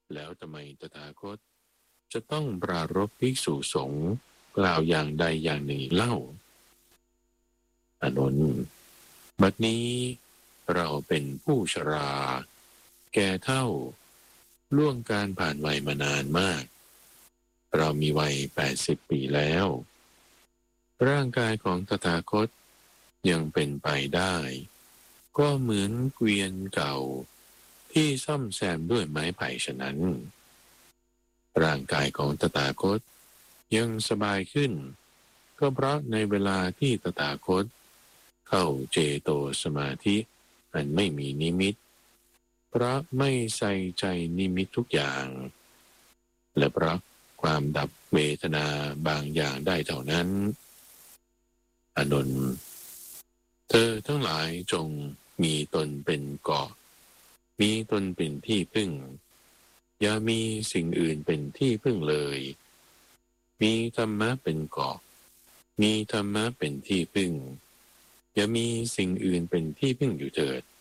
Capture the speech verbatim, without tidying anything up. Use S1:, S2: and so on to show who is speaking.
S1: แล้วทำไมตถาคตจะต้องปรารภภิกษุสงฆ์กล่าวอย่างใดอย่างหนึ่งเล่าอานนท์บัดนี้เราเป็นผู้ชราแก่เฒ่าล่วงการผ่านวัยมานานมากเรามีวัยแปดสิบปีแล้วร่างกายของตถาคตยังเป็นไปได้ก็เหมือนเกวียนเก่าที่ซ่อมแซมด้วยไม้ไผ่ฉะนั้นร่างกายของตถาคตยังสบายขึ้นก็เพราะในเวลาที่ตถาคตเข้าเจโตสมาธิอันไม่มีนิมิตเพราะไม่ใส่ใจนิมิตทุกอย่างและเพราะความดับเวทนาบางอย่างได้เท่านั้นอานนท์เธอทั้งหลายจงมีตนเป็นเกาะมีตนเป็นที่พึ่งอย่ามีสิ่งอื่นเป็นที่พึ่งเลยมีธรรมะเป็นเกาะมีธรรมะเป็นที่พึ่งอย่ามีสิ่งอื่นเป็นที่พึ่งอยู่เถิด